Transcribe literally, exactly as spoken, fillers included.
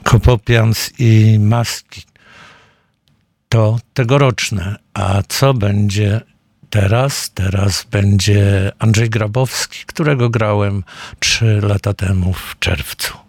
Kopopians i Maski to tegoroczne. A co będzie teraz? Teraz będzie Andrzej Grabowski, którego grałem trzy lata temu w czerwcu.